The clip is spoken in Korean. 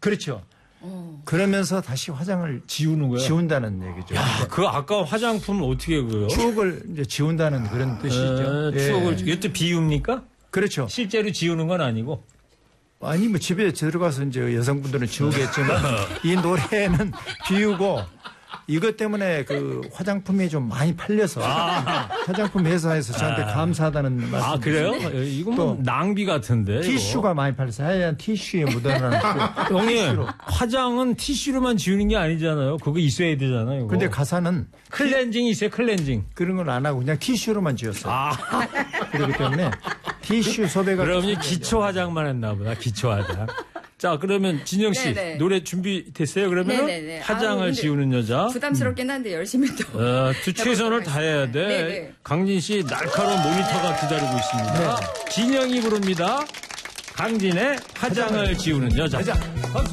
그렇죠. 그러면서 다시 화장을 지우는 거야? 지운다는 얘기죠. 야, 그 아까운 화장품을 어떻게 그래요? 추억을 이제 지운다는 그런 뜻이죠. 추억을 이것도 비유입니까? 그렇죠. 실제로 지우는 건 아니고. 아니 뭐 집에 들어가서 이제 여성분들은 지우겠지만 이 노래는 비우고 이것 때문에 그 화장품이 좀 많이 팔려서 화장품 회사에서 저한테 감사하다는 말씀. 아 그래요? 이건 뭐 낭비 같은데. 티슈가 이거. 많이 팔려서 하얀 티슈에 묻어나는. 형님 화장은 티슈로만 지우는 게 아니잖아요. 그거 있어야 되잖아요. 근데 가사는 클렌징이 있어요. 클렌징. 그런 걸 안 하고 그냥 티슈로만 지웠어요. 그렇기 때문에 티슈 소배가. 그럼 기초 화장만 했나 보다. 기초 화장. 자, 그러면 진영 씨 네네. 노래 준비됐어요? 그러면 네네네. 화장을 지우는 여자. 부담스럽긴 한데 열심히 또. 최선을 다해야 돼. 네네. 강진 씨 날카로운 모니터가 기다리고 있습니다. 네. 진영이 부릅니다. 강진의 화장을 지우는 여자. 가자. 박수.